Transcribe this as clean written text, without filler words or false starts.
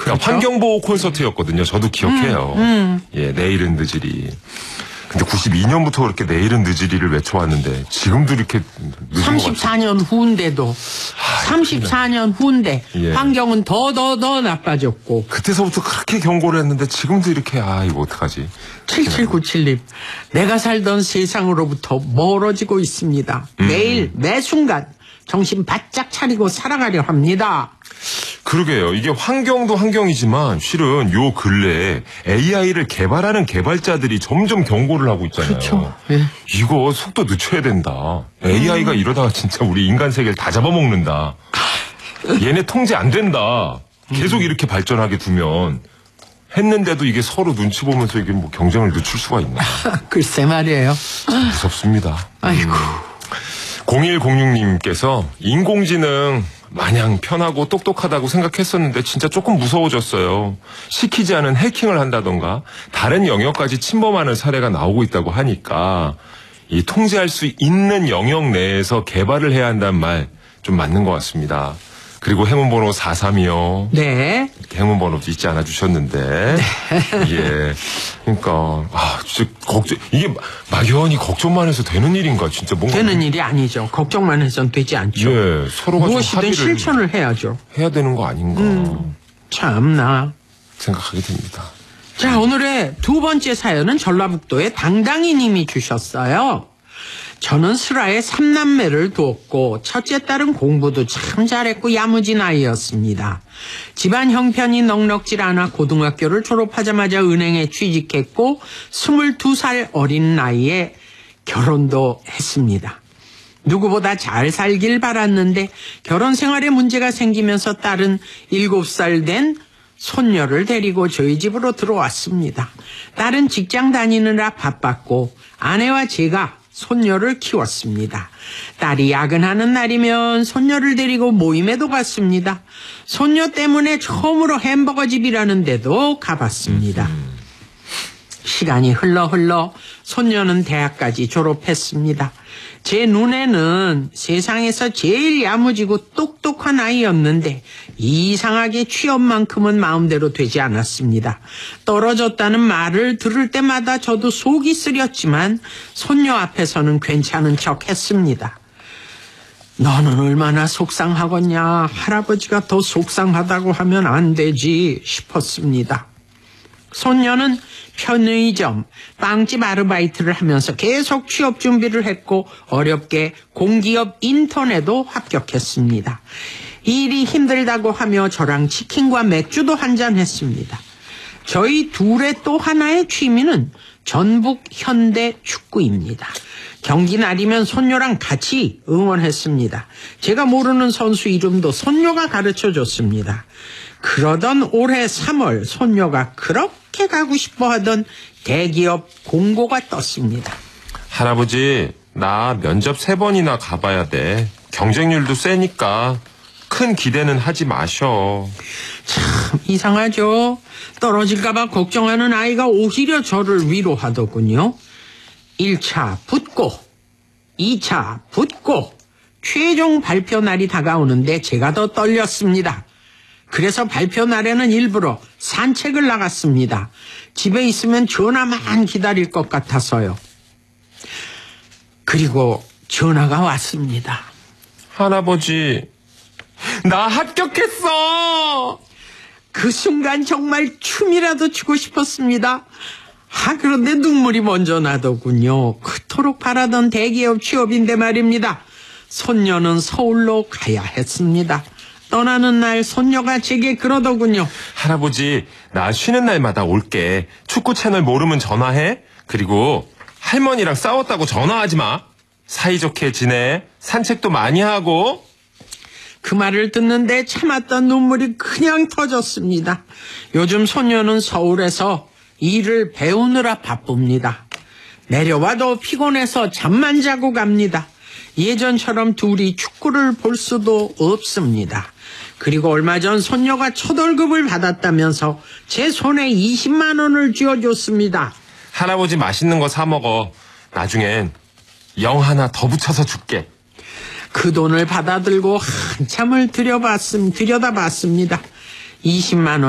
그러니까 환경보호 콘서트였거든요. 저도 기억해요. 예, 내일은 늦으리. 근데 92년부터 그렇게 내일은 늦으리를 외쳐왔는데 지금도 이렇게 늦은 34년 후인데도 34년 후인데 예. 환경은 더 나빠졌고. 그때서부터 그렇게 경고를 했는데 지금도 이렇게 이거 어떡하지? 7797님, 내가 살던 세상으로부터 멀어지고 있습니다. 매일 매 순간 정신 바짝 차리고 살아가려 합니다. 그러게요. 이게 환경도 환경이지만 실은 요 근래에 AI를 개발하는 개발자들이 점점 경고를 하고 있잖아요. 그렇죠. 예. 이거 속도 늦춰야 된다. AI가 이러다가 진짜 우리 인간 세계를 다 잡아먹는다. 얘네 통제 안 된다. 계속 이렇게 발전하게 두면 했는데도 이게 서로 눈치 보면서 이게 뭐 경쟁을 늦출 수가 있나. 글쎄 말이에요. 무섭습니다. 아이고. 0106님께서 인공지능 마냥 편하고 똑똑하다고 생각했었는데 진짜 조금 무서워졌어요. 시키지 않은 해킹을 한다던가 다른 영역까지 침범하는 사례가 나오고 있다고 하니까 이 통제할 수 있는 영역 내에서 개발을 해야 한다는 말 좀 맞는 것 같습니다. 그리고 행운번호 43이요. 네. 이렇게 행운번호도 잊지 않아 주셨는데. 네. 예. 그러니까 진짜 이게 막연히 걱정만 해서 되는 일인가 진짜 뭔가 되는 일이 아니죠. 걱정만 해서는 되지 않죠. 예. 서로가 무엇이든 실천을 해야죠. 해야 되는 거 아닌가. 참나. 생각하게 됩니다. 자, 오늘의 두 번째 사연은 전라북도의 당당히 님이 주셨어요. 저는 슬하에 3남매를 두었고 첫째 딸은 공부도 참 잘했고 야무진 아이였습니다. 집안 형편이 넉넉질 않아 고등학교를 졸업하자마자 은행에 취직했고 22살 어린 나이에 결혼도 했습니다. 누구보다 잘 살길 바랐는데 결혼 생활에 문제가 생기면서 딸은 7살 된 손녀를 데리고 저희 집으로 들어왔습니다. 딸은 직장 다니느라 바빴고 아내와 제가 손녀를 키웠습니다. 딸이 야근하는 날이면 손녀를 데리고 모임에도 갔습니다. 손녀 때문에 처음으로 햄버거집이라는 데도 가봤습니다. 시간이 흘러 손녀는 대학까지 졸업했습니다. 제 눈에는 세상에서 제일 야무지고 똑똑한 아이였는데 이상하게 취업만큼은 마음대로 되지 않았습니다. 떨어졌다는 말을 들을 때마다 저도 속이 쓰렸지만 손녀 앞에서는 괜찮은 척 했습니다. 너는 얼마나 속상하겠냐. 할아버지가 더 속상하다고 하면 안 되지 싶었습니다. 손녀는 편의점, 빵집 아르바이트를 하면서 계속 취업 준비를 했고 어렵게 공기업 인턴에도 합격했습니다. 일이 힘들다고 하며 저랑 치킨과 맥주도 한잔했습니다. 저희 둘의 또 하나의 취미는 전북 현대 축구입니다. 경기 날이면 손녀랑 같이 응원했습니다. 제가 모르는 선수 이름도 손녀가 가르쳐줬습니다. 그러던 올해 3월 손녀가 그렇게 가고 싶어하던 대기업 공고가 떴습니다. 할아버지, 나 면접 3번이나 가봐야 돼. 경쟁률도 세니까 큰 기대는 하지 마셔. 참 이상하죠. 떨어질까봐 걱정하는 아이가 오히려 저를 위로하더군요. 1차 붙고 2차 붙고 최종 발표 날이 다가오는데 제가 더 떨렸습니다. 그래서 발표 날에는 일부러 산책을 나갔습니다. 집에 있으면 전화만 기다릴 것 같아서요. 그리고 전화가 왔습니다. 할아버지, 나 합격했어! 그 순간 정말 춤이라도 추고 싶었습니다. 그런데 눈물이 먼저 나더군요. 그토록 바라던 대기업 취업인데 말입니다. 손녀는 서울로 가야 했습니다. 떠나는 날 손녀가 제게 그러더군요. 할아버지, 나 쉬는 날마다 올게. 축구 채널 모르면 전화해. 그리고 할머니랑 싸웠다고 전화하지 마. 사이좋게 지내. 산책도 많이 하고. 그 말을 듣는데 참았던 눈물이 그냥 터졌습니다. 요즘 손녀는 서울에서 일을 배우느라 바쁩니다. 내려와도 피곤해서 잠만 자고 갑니다. 예전처럼 둘이 축구를 볼 수도 없습니다. 그리고 얼마 전 손녀가 첫 월급을 받았다면서 제 손에 20만 원을 쥐어줬습니다. 할아버지 맛있는 거 사 먹어. 나중엔 0 하나 더 붙여서 줄게. 그 돈을 받아들고 한참을 들여다봤습니다. 20만 원.